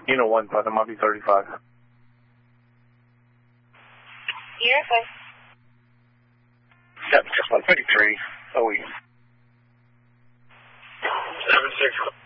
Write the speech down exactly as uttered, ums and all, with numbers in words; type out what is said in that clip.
Unit one, Father Mobby thirty-five. Unit five. seven six one thirty-three, O E. seven six one.